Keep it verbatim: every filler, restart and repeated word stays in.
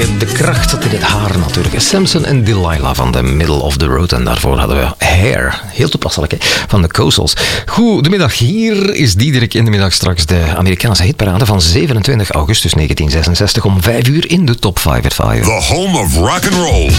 De kracht zat in het haar natuurlijk. Samson en Delilah van The Middle of the Road. En daarvoor hadden we Hair. Heel toepasselijk, hè? Van de Coastals. Goedemiddag, hier is Diederik in de middag straks de Amerikaanse hitparade van zevenentwintig augustus negentien zesenzestig om vijf uur in de Top vijf at vijf. The home of rock and roll.